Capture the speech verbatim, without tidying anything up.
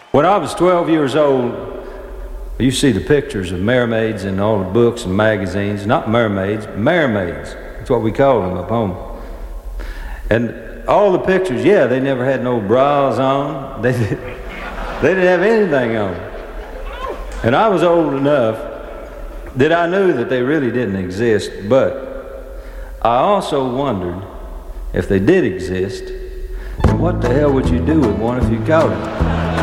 When I was twelve years old, you see the pictures of mermaids in all the books and magazines. Not mermaids, mermaids. That's what we call them up home. And all the pictures, yeah, they never had no bras on. They, did, they didn't have anything on. And I was old enough that I knew that they really didn't exist, but I also wondered if they did exist, what the hell would you do with one if you caught it?